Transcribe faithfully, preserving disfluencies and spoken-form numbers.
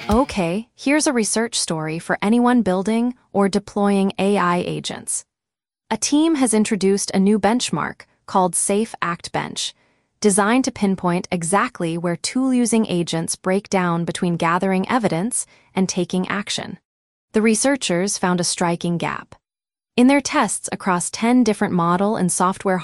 Okay, here's a research story for anyone building or deploying A I agents. A team has introduced a new benchmark called Safe Act Bench, designed to pinpoint exactly where tool-using agents break down between gathering evidence and taking action. The researchers found a striking gap. In their tests across ten different model and software